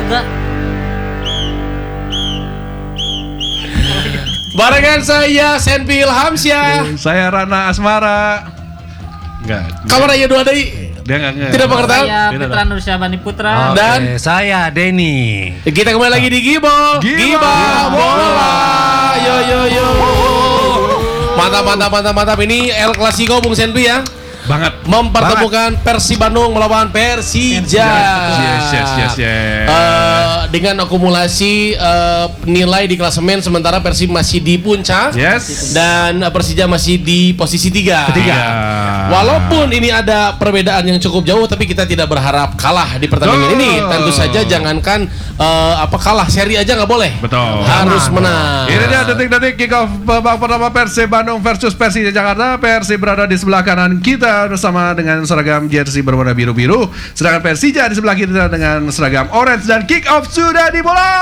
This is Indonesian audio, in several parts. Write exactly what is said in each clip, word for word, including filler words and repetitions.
surga. Barengan saya Senpi Ilhamsyah. Saya Rana Asmara. Enggak. Kamar aja dua deui. Dia enggak enggak. Tidak pengertian. Saya Fitra Nursyabani Putra. Oke, Dan saya Denny. kita kembali lagi di Gibo. Giba Bola. Yo yo yo. Mantap mantap mantap mantap. Ini El Clasico Bung Senpi ya. Banget. Mempertemukan Persib Bandung melawan Persija. Yes yes yes yes. Uh, dengan akumulasi uh, nilai di klasemen sementara Persib masih di puncak. Yes. Dan uh, Persija masih di posisi tiga. Ketiga. Walaupun ini ada perbedaan yang cukup jauh, tapi kita tidak berharap kalah di pertandingan Betul. ini. Tentu saja jangankan uh, apa kalah, seri aja nggak boleh. Betul. Harus menang. Ini dia detik-detik kick off babak pertama Persib Bandung versus Persija Jakarta. Persib berada di sebelah kanan kita bersama dengan seragam jersey berwarna biru-biru, sedangkan Persija di sebelah kiri dengan seragam orange dan kick off sudah dimulai.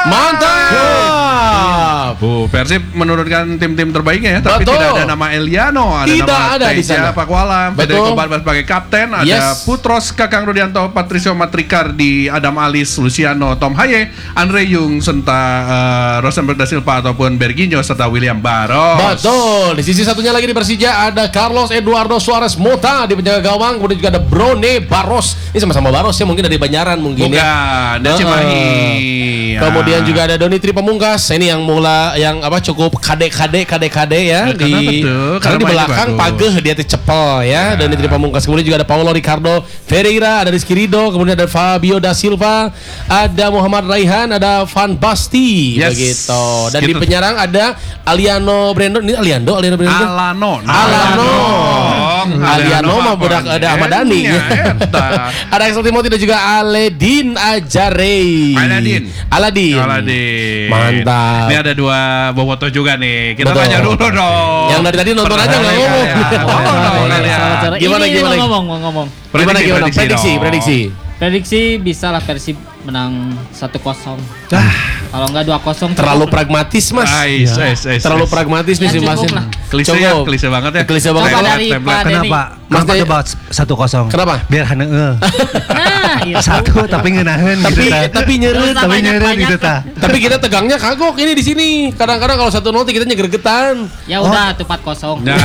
Mantap. Bu, Persib menurunkan tim-tim terbaiknya ya, tapi Betul. tidak ada nama Eliano, ada Tidak nama ada di sana. Teja Pakualam, Betul. Federico Barbas sebagai kapten, ada Yes. Putros, Kakang Rudianto, Patricio Matrikardi, Adam Alis, Luciano, Tom Haye, Andre Yung, serta uh, Rosenberg da Silva ataupun Berginho serta William Barros. Betul. Di sisi satunya lagi di Persija ada Carlos Eduardo Suarez Mota di penjaga gawang, kemudian juga ada Brone Barros. Ini sama-sama Barros ya, mungkin dari Banjaran mungkin ya. Bukan, dan Uh-uh. Cimahi. Kemudian Ah. juga ada Doni Tri Pamungkas. Ini yang mula yang apa cukup kade-kade kade-kade ya Eh, di kenapa tuh? karena Karena di mainnya belakang bagus. pageh dia tuh cepel ya. Doni Tri Pamungkas. Kemudian juga ada Paulo Ricardo Ferreira, ada Rizky Ridho, kemudian ada Fabio da Silva, ada Muhammad Raihan, ada Van Basti Yes. begitu. Dan di Gitu. penyerang ada Aliano Brandon. Ini Aliando, Aliano Brandon. Alano. Alano. Aliano mah apa budak nih? ada Ahmad Dhani. Ya, eta. Ada Axel Timothy dan juga Aledin Ajare. Aladin. Aladin. Aladin. Mantap. Ini ada dua bobotoh juga nih. Kita Betul. tanya dulu dong. Yang dari tadi nonton aja nggak ngomong. Ngomong dong kalian. Salah cara. Gimana, ini, ini gimana? mau ngomong, mau ngomong. Gimana Prediksi, gimana? prediksi Prediksi, dong. prediksi. Prediksi bisa lah Persib menang satu kosong. Ah, Kalau enggak dua kosong terlalu pragmatis mas. Ais, ais, ais, Terlalu ais. pragmatis nih Ya, si cukup Masin. lah. Klise ya, Cukup. klise banget ya. Klise banget. Coba Template, dari template. Pak Kenapa? Denny. Kenapa Maksudnya- coba satu kosong? Kenapa? Biar haneueuh. Nah, itu. Satu tapi ngeunaheun Tapi gitu ta. tapi nyeret. Terus Tapi banyak- nyeureun banyak. gitu ta. Tapi kita tegangnya kagok ini di sini. Kadang-kadang kalau satu nol kita nyegergetan. Ya udah tuh empat kosong. Nah.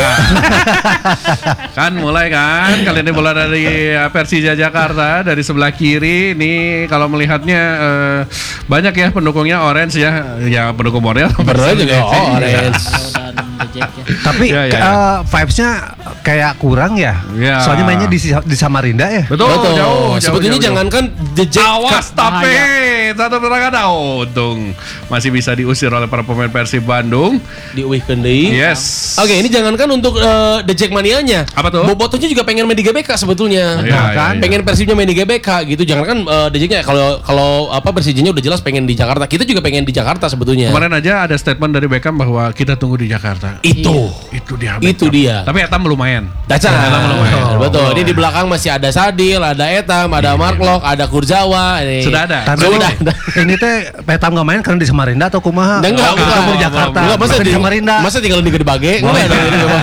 Kan mulai kan kali ini bola dari uh, Persija Jakarta dari sebelah kiri. Ini kalau melihatnya uh, banyak ya pendukungnya orange ya. Ya pendukung Montreal. Bener juga oh, orange. Dan The Jack ya. Tapi Ya, ya. eh, vibes-nya kayak kurang ya. Ya. Soalnya mainnya di, di Samarinda ya. Betul, Betul. jauh, jauh, Sebetulnya jauh, jauh. jangankan The Jack. Awas tapi Bahaya. satu serangan oh, untung masih bisa diusir oleh para pemain Persib Bandung. diuihkeun deui. Yes. Oke, ini jangankan untuk uh, The Jack manianya. Apa tuh? Bobotohnya juga pengen main di G B K sebetulnya. Iya, Nah, iya, kan iya. pengen Persibnya main di G B K gitu. Jangankan uh, The Jacknya kalau kalau apa Persijanya udah jelas pengen di Jakarta. Kita juga pengen di Jakarta sebetulnya. Kemarin aja ada statement dari Beckham bahwa kita tunggu di Jakarta. Itu. Itu dia. Itu Beckham. dia. Tapi Etam lumayan. Dacan. Etam lumayan. Betul. Ini di belakang masih ada Sadil, ada Etam, ada Mark Lok, ada Kurzawa. Ini. Sudah ada. Tapi Sudah. ini teh Petam nggak main karena di Samarinda atau kumaha? Enggak, enggak, Kita enggak. mau di Jakarta. Enggak, masa Masa di di Samarinda. Masa tinggal di Gede Bage? Enggak ada ini mah.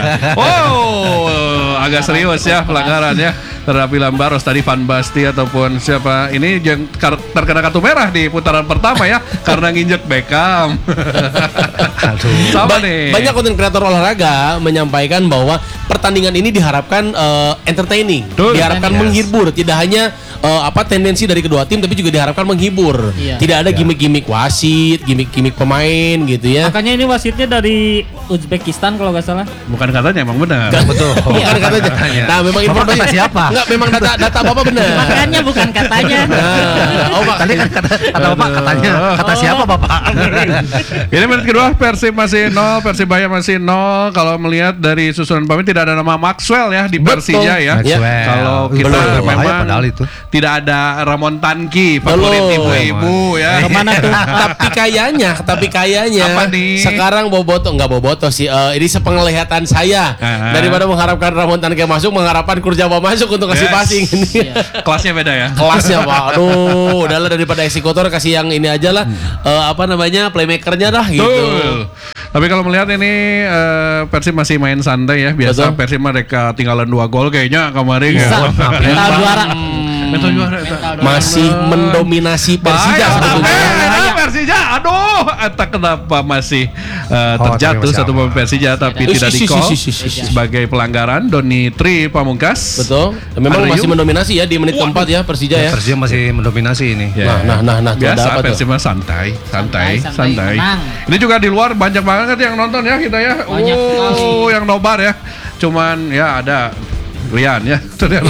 Wow, agak serius ya pelanggaran ya terhadap William Barros tadi Van Basti ataupun siapa ini yang kar- terkena kartu merah di putaran pertama ya karena nginjek Beckham. Aduh. Sama Ba- nih. Banyak konten kreator olahraga menyampaikan bahwa pertandingan ini diharapkan uh, entertaining, Betul. diharapkan Yes. menghibur, tidak hanya uh, apa tendensi dari kedua tim, tapi juga diharapkan menghibur. Iya. Tidak ada gimmick-gimmick wasit, gimmick-gimmick pemain gitu ya. Makanya ini wasitnya dari Uzbekistan kalau nggak salah. Bukan katanya emang benar. Betul. Bukan katanya. Nah, memang Bapak informasi kata siapa? Enggak, memang data data Bapak benar. Makanya bukan katanya. Nah, oh, Pak. Tadi kan kata, kata Bapak katanya. Kata siapa Bapak? Ini menit kedua Persib masih nol, Persibaya masih nol. Kalau melihat dari susunan pemain tidak ada nama Maxwell ya di Betul. Persija ya. Maxwell. Kalau kita Belum. Bahaya memang padahal itu. tidak ada Ramon Tanki favorit Belum. ibu-ibu ya. Kemana tuh? tapi kayaknya, tapi kayaknya Apa nih? sekarang Boboto enggak Boboto sih. Eh, ini sepenglihatan saya Ah. daripada mengharapkan Ramon Tanke masuk, mengharapkan Kurjawa masuk untuk kasih Yes. passing ini. Kelasnya beda ya. Kelasnya Pak. Aduh, udahlah daripada eksekutor kasih yang ini aja lah. Eh, apa namanya? Playmakernya dah gitu. Betul. Tapi kalau melihat ini eh, Persib masih main santai ya. Biasa Betul. Persib mereka tinggalan dua gol kayaknya kemarin Bisa. ya. Kita juara. Mental juara eta. Mental masih mendominasi Persija Bahaya, sebetulnya. tapi, eh, Persija, aduh, entah kenapa masih uh, Oh, terjatuh tapi satu masih pemain Persija tapi Ih, tidak si, si, di-call si, si, si, si. sebagai pelanggaran. Doni Tri Pamungkas. Betul. Memang Arium. masih mendominasi ya di menit keempat ya Persija ya. Persija masih mendominasi ini. Ya. Nah, nah, nah, nah, tuh ada biasa apa tuh? Persib mah santai, santai, Santai, santai. santai, tenang. Ini juga di luar banyak banget yang nonton ya kita ya. Banyak oh, sekali. yang nobar ya. Cuman ya ada Rian ya.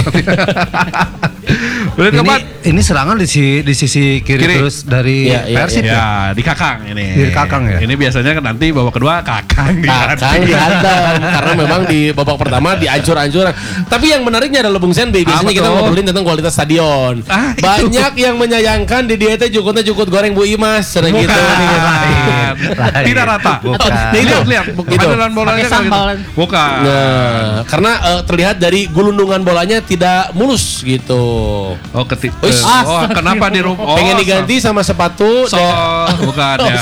Menit Ini, keempat. ini serangan di si, di sisi kiri, Kiri. terus dari Iya, iya, Persib ya. Ya, di Kakang ini. Di Kakang ya? Ini biasanya kan nanti babak kedua Kakang di Kakang dihantam karena memang di babak pertama diancur-ancuran. Tapi yang menariknya adalah Bung Senbi, biasanya Apa kita tuh? ngobrolin tentang kualitas stadion. Ah, itu. Banyak yang menyayangkan di dia teh jukutnya jukut goreng Bu Imas, sering gitu. Bukan. Lain. Tidak rata. Bukan. Nih, lihat, lihat. Gitu. Pandalan bolanya Pakai kan gitu. sambal. Bukan. Nah, karena eh, terlihat dari gulundungan bolanya tidak mulus gitu. Oh, keti- Wis. eh, oh, kenapa di rumah? Oh, Pengen diganti sama sepatu. So, dan- bukan ya.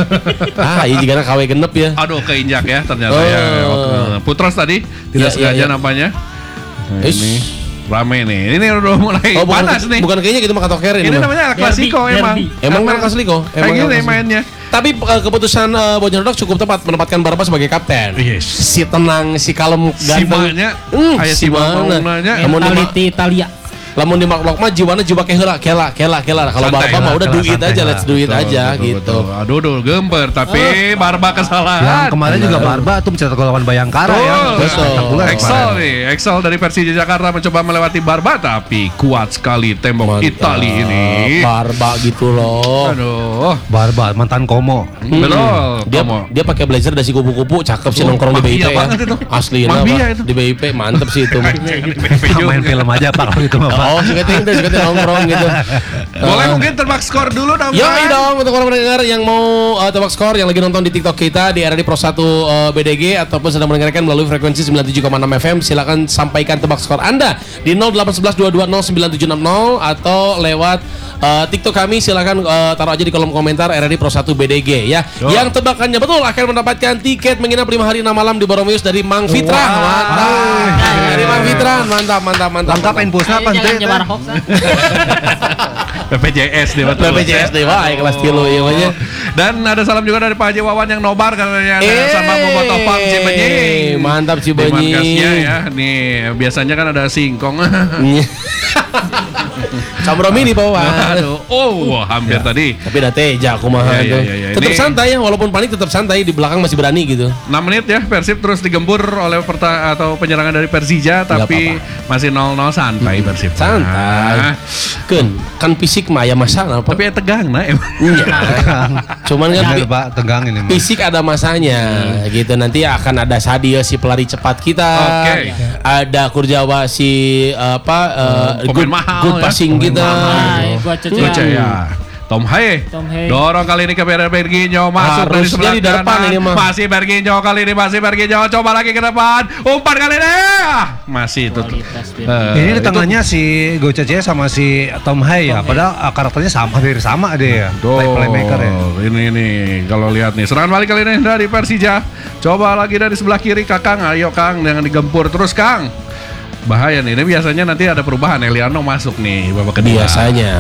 ah, iya juga K W genep ya. Aduh, keinjak ya ternyata Oh. ya. Putros tadi tidak Iya, sengaja iya, iya. nampaknya. Nah, Ish. ini rame nih. Ini udah mulai Oh, bukan, panas nih. bukan kayaknya gitu mah katoker ini. Ini mah. namanya El Clasico Derby, emang. derby. Emang El Clasico, Kayak emang El gini Clasico. mainnya. Tapi eh, keputusan uh, Bojonegoro cukup tepat menempatkan Barba sebagai kapten. Yes. Si tenang, si kalem, Si ganteng. Manya, Hmm, aya si si mana? Maunanya. Lamun di Mentality Italia. lamun di maklok mah jiwana jiwa kehela, kela, kela, kela. Kalau Santai Barba lah, mah udah kela, do it santai aja, lah. let's do it Betul, aja betul, gitu. betul. Aduh, aduh, gemper. Tapi Barba kesalahan. Yang kemarin juga Barba tuh mencetak gol lawan Bayangkara ya. Betul. Betul. Spektakuler Excel kemarin. nih, Excel dari Persija Jakarta mencoba melewati Barba tapi kuat sekali tembok Mantap. Itali ini. Barba gitu loh. Aduh, Barba mantan Komo. betul. Dia Kamu. dia pakai blazer dari si kupu-kupu, cakep sih Oh, nongkrong di B I P mafia ya. banget itu. Asli Mafia apa? itu. Di B I P mantep sih itu. mah. Jangan di P P juga. Main film aja Pak kalau itu mah Pak. Oh, suka ting, suka ting nongkrong gitu. Boleh Eh, mungkin tebak skor dulu dong. Yo kan? dong untuk orang pendengar yang mau uh, tebak skor yang lagi nonton di TikTok kita di R D Pro satu uh, B D G ataupun sedang mendengarkan melalui frekuensi sembilan puluh tujuh koma enam F M, silakan sampaikan tebak skor Anda di nol delapan satu satu dua dua nol sembilan tujuh enam nol atau lewat uh, TikTok kami, silakan uh, taruh aja di kolom komentar R D Pro satu B D G ya. Yo. Yang tebakannya betul akan mendapatkan tiket menginap lima hari enam malam di Boromius dari Mang Fitra. Wow. Mantap. Dari Mang Fitra, mantap mantap mantap. Lengkap infusnya Ayo, apa jangan ente? nyebar hoax. ah. B P J S dia betul. B P J S D wah kelas tilu ya mah nya. Dan ada salam juga dari Pak Haji Wawan yang nobar katanya Eh, sama Momotopang Cibenyi. mantap Di Cibenyi. markasnya ya. Nih, biasanya kan ada singkong. Samrom ini bawa. Aduh, oh, hampir tadi. Tapi dah teja kumaha Iya, iya, tuh. iya, iya. Tetap Ini- santai ya, walaupun panik tetap santai, di belakang masih berani gitu. enam menit ya Persib terus digembur oleh perta atau penyerangan dari Persija tapi masih nol nol santai Persib. Santai. Nah, Kan, kan fisik mah ya masalah apa? tapi ya tegang nah emang. Iya. Cuman kan Bener pi- Pak, tegang ini mah. fisik ada masanya gitu. Nanti akan ada Sadio si pelari cepat kita. Oke. Ada Kurjawa si apa uh, Pemain good, mahal good ya. passing Pemain kita. Nah, gua cecah. Baca ya. Tom Haye. Tom Haye. Dorong kali ini ke Berginho masuk dari Harusnya sebelah di depan kanan. ini mah. Masih Berginho kali ini masih Berginho coba lagi ke depan. Umpan kali ini. Ah, masih itu. Kualitas, Bim. Eh, Ini di itu- tengahnya si Gocece sama si Tom Haye ya, padahal uh, karakternya sama hampir sama deh ya. Tuh, Play playmaker ya. ini ini kalau lihat nih serangan balik kali ini dari Persija. Coba lagi dari sebelah kiri Kakang. Ayo Kang, jangan digempur terus Kang. Bahaya nih. Ini biasanya nanti ada perubahan. Eliano masuk nih babak kedua. Biasanya.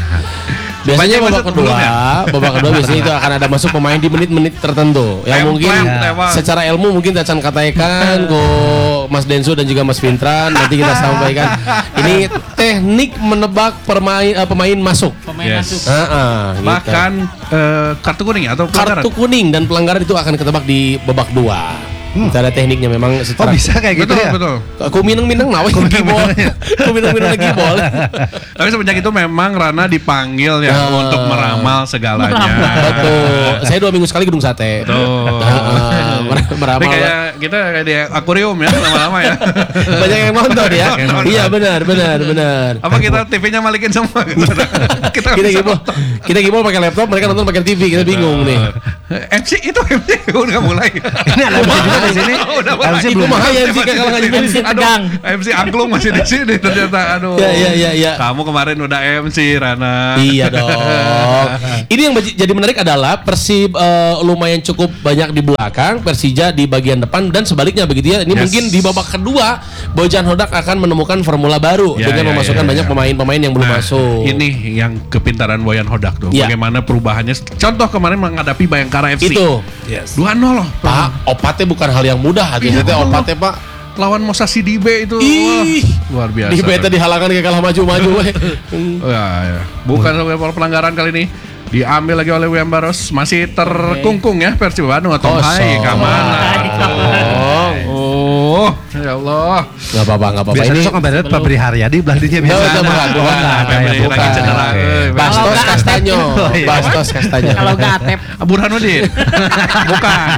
Banyak Biasanya babak masuk kedua, sebelumnya. babak kedua biasanya itu akan ada masuk pemain di menit-menit tertentu. Yang Template mungkin emang. secara ilmu mungkin Tacan katakan go Mas Densu dan juga Mas Vintran nanti kita sampaikan. Ini teknik menebak permain, eh, pemain masuk. Pemain Yes. masuk. Heeh, gitu. Bahkan eh, kartu kuning atau pelanggaran. Kartu kuning dan pelanggaran itu akan ketebak di babak dua. Cara tekniknya memang Oh secara bisa kayak gitu betul, ya? betul. Aku mineng-mineng nawe gibol. Aku mineng-mineng lagi bol. Tapi semenjak itu memang Rana dipanggil ya Nah. untuk meramal segalanya. Betul. Saya dua minggu sekali gedung sate. Tuh. Heeh, mer- Ini meramal. kayak kita kayak di akuarium ya lama-lama ya. Banyak yang nonton ya. Banyak yang nonton. Iya benar, benar, benar. Apa kita T V-nya malikin semua gitu. kita Kita bisa gibol, nonton. kita gibol pakai laptop, mereka nonton pakai T V, kita bingung nih. M C itu M C udah mulai. Ini ada M C juga di sini. Udah M C mulai. belum. Kumaha ya M C kalangan M C Aduh, tegang. M C angklung masih di sini ternyata. Aduh. Ya, ya, ya, ya. Kamu kemarin udah M C Rana. Iya dong. Ini yang baji- jadi menarik adalah Persib eh, lumayan cukup banyak di belakang, Persija di bagian depan dan sebaliknya begitu ya. Ini Yes. mungkin di babak kedua Bojan Hodak akan menemukan formula baru Ya, dengan ya, memasukkan ya, banyak ya. pemain-pemain yang belum Nah, masuk. Ini yang kepintaran Boyan Hodak tuh. Ya. Bagaimana perubahannya. Contoh kemarin menghadapi Bayangkara F C. Itu. Yes. dua nol loh. Pak, opatnya bukan hal yang mudah. Hati-hati Iya, opatnya Pak. Lawan Mosa Sidibe itu. Ih, Wah, luar biasa. Di beta dihalangan kayak kalah maju-maju. weh. Ya, ya. Bukan sampai pelanggaran kali ini. Diambil lagi oleh William Barros. Masih terkungkung ya Persib Bandung atau hai Kosong. kamana. Kosong. Oh, ya Allah. Gak apa-apa, gak apa-apa. Biasanya Ini sok ngambil Febri Haryadi beladinya Nggak, biasa. bukan, bukan, bukan. Febri bukan. lagi cedera. Eh, Bastos Kalau nggak Castanyo. Oh, iya. Bastos Castanyo. Kalau nggak atep. Burhanuddin. Bukan.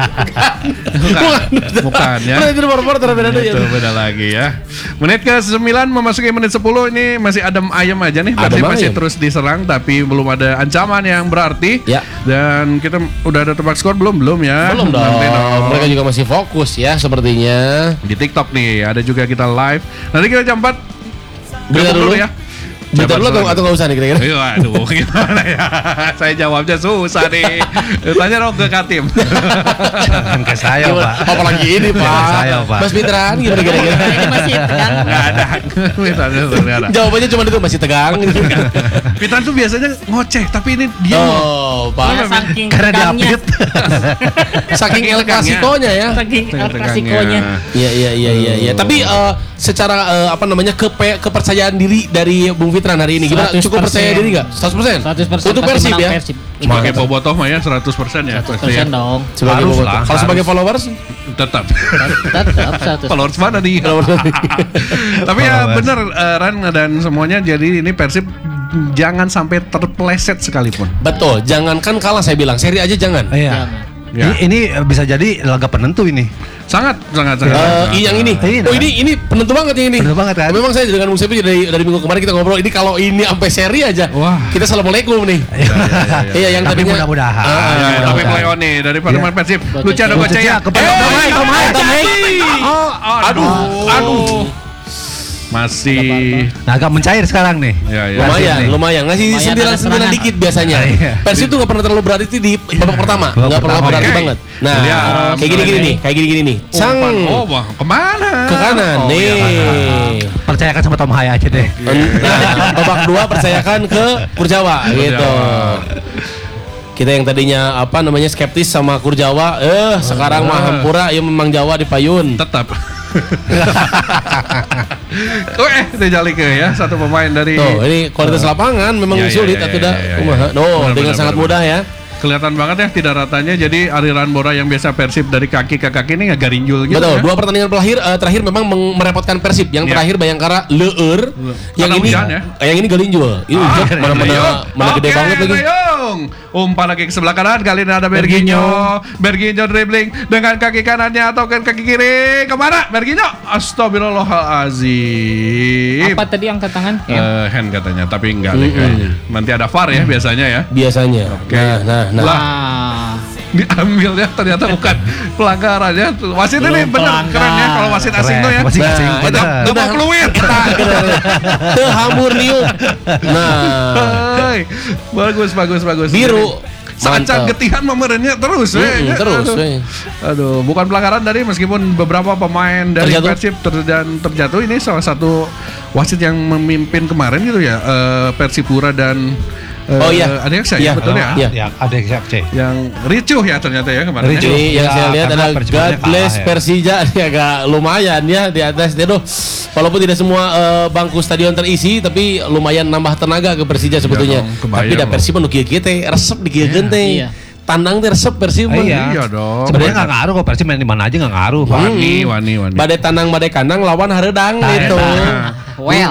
Bukan. Bukan ya. Itu reporter beda ya. Itu beda lagi ya. Menit ke sembilan memasuki menit sepuluh ini masih adem ayem aja nih. Persib Adem masih ayem. terus diserang tapi belum ada ancaman yang berarti. Ya. Dan kita udah ada tebak skor belum? Belum ya. Belum dong. Nanti dong. Mereka juga masih fokus ya sepertinya. Di TikTok nih ada juga kita live. Nanti kita jam empat Berita gabung dulu ya. Bentar dulu atau, atau gak usah nih kira-kira? Iya, aduh gimana ya. Saya jawabnya susah nih. Tanya dong ke Katim. Jangan ke saya, Gimana? Pak. Apalagi ini Pak. Jangan saya, Pak. Mas Fitran gimana kira-kira? Ini masih tegang. Enggak ada. Misalnya ternyata. Jawabannya cuma itu masih tegang. Fitran tuh biasanya ngoceh, tapi ini dia Oh, Ya, Pak. saking Karena tegangnya. diupdate. Saking El Clasico-nya ya. Saking El Clasico-nya. Iya iya iya iya iya. Tapi eh, secara eh, apa namanya kepe, kepercayaan diri dari Bung Fitran hari ini gimana? seratus persen. Cukup percaya diri nggak? seratus persen? seratus persen Untuk pasti Persib menang ya. Persib. Sebagai bobotoh mah ya seratus persen ya. seratus pasti persen ya. dong. Sebagai Harus bobotoh. lah, Kalau harus. sebagai followers Tetap. Tetap seratus. Followers mana nih? Tapi ya Followers. bener eh, Ran dan semuanya, jadi ini Persib jangan sampai terpleset sekalipun. betul. Jangankan kalah saya bilang, seri aja jangan. Iya. Jangan. Ya. Ini, ini bisa jadi laga penentu ini. Sangat sangat sangat. Eh, sangat. yang ini, Iya, oh kan? ini ini penentu banget yang ini. Penentu banget, kan? Memang saya dengan Bung Sepi dari dari minggu kemarin kita ngobrol. Ini kalau ini sampai seri aja, Wah. kita assalamualaikum nih. Ya, ya, ya, ya. Iya yang Tapi tadinya. mudah-mudahan. Ah, Ya, mudah-mudahan. tapi playoff nih dari pemain Ya. Persib. Bocah Luciano Bocah Gocea kepada Eh, Tom Hai, Tom Hai, Tom Hai. Oh, aduh, aduh. Masih Nah, agak mencair sekarang nih. ya ya. Lumayan, nih. lumayan ngasih Lumayan sentilan-sentilan ada dikit biasanya. Iya. Persib tuh gak pernah terlalu berarti di babak pertama, Babak nggak pernah pertama, berarti oke. banget. Nah, Ya, kayak gini-gini nih, kayak gini-gini nih. Sang Umpan. Oh, wah, kemana? ke kanan Oh, nih. iya. Percayakan sama Tom Hai aja deh. Nah, babak dua percayakan ke Kurjawa gitu. Kita yang tadinya apa namanya skeptis sama Kurjawa, eh sekarang mah hampura ya memang Jawa dipayun. Tetap. Oh eh, Dejali ke ya satu pemain dari Tuh, ini kualitas lapangan memang Ya, ya, sulit ya, atau ya, dah. ya, ya, Kumaha. ya. No, Benar, dengan benar, sangat benar, mudah ya. kelihatan banget ya tidak ratanya, jadi aliran bola yang biasa Persib dari kaki ke kaki ini nggak garinjul gitu. Betul, ya. dua pertandingan terakhir eh, terakhir memang meng- merepotkan Persib. Yang Iya. terakhir Bayangkara leur, yang Karena ini hujan ya. eh, yang ini galinjul. Ini Ah, hujan mana mana Rayong. mana gede Oke, banget lagi. Rayong. Umpan lagi ke sebelah kanan, kali ini ada Berginho. Berginho dribbling dengan kaki kanannya atau ke kaki kiri. Kemana? Berginho. Astagfirullahalazim. Apa tadi angkat tangan? Ya. Eh, hand katanya, tapi enggak deh kayaknya. Nanti ada V A R ya biasanya ya. Biasanya. Oke. Nah, nah, nah. Lah. Wah. Diambil ya, ternyata bukan pelanggaran ya. Wasit ini Belum bener keren ya kalau wasit asing Keren, tuh ya. wasit asing, Nah, bener. nggak- nggak mau keluar. Teu hamur niuk. Nah, Hai. Bagus bagus bagus. biru. Sangat Mantap. getihan memerenya terus Mm-mm, eh. terus, Aduh. eh. Aduh, bukan pelanggaran dari meskipun beberapa pemain dari Terjatuh. Persib ter- dan terjatuh. Ini salah satu wasit yang memimpin kemarin gitu ya, eh, Persipura dan eh, Oh, iya. ada yang saya Iya. betul ya. Iya. Ya, ada yang siap, C. Yang ricuh ya ternyata ya kemarin. Ricuh. Ya. Ini yang Ya, saya lihat karena ada Persibanya God kalah bless ya. Persija. Ini agak lumayan ya di atas. Aduh, walaupun tidak semua eh, bangku stadion terisi, tapi lumayan nambah tenaga ke Persija sebetulnya. dong, kebayang Tapi da loh. Persib nu kieu kieu teh resep di kieu teh. Iya. Tandang teh resep Persib mah. Iya. Iya dong. Sebenarnya nggak ngaruh kok, Persib main di mana aja nggak ngaruh. Pak. Wani, wani, wani. Badai tanang badai kandang lawan hareudang Nah, gitu. Nah. Well.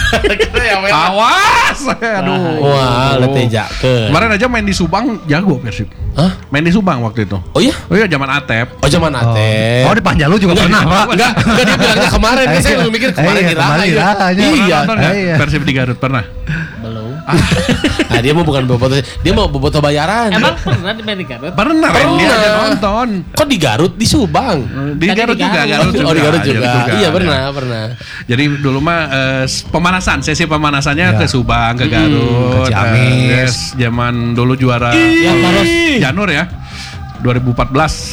Awas. Aduh. Wah, letejakeun. Kemarin aja main di Subang jago Persib. Hah? Main di Subang waktu itu. Oh iya? Oh iya zaman Atep. Oh zaman Oh, Atep. oh di Panjalu juga pernah, Pak. Enggak, enggak dia bilangnya kemarin kan saya lebih mikir kemarin Iya, di kemarin Raha, di ya. Raha, aja. Iya. Pernah nonton nggak? iya. Persib di Garut pernah. Belum. Nah, dia mau bukan bobotoh, dia mau bobotoh bayaran. Emang pernah di Medan Garut? Pernah, Pernah. dia aja nonton. Kok di Garut, di Subang? Di Tadi Garut di juga, Garut. Garut juga. Oh di Garut juga. Garut Iya pernah, pernah. Jadi dulu mah eh, pemanasan, sesi pemanasannya Ya. ke Subang, ke Garut, ke Ciamis. eh, yes, zaman dulu juara Ya, terus. Janur ya, dua ribu empat belas.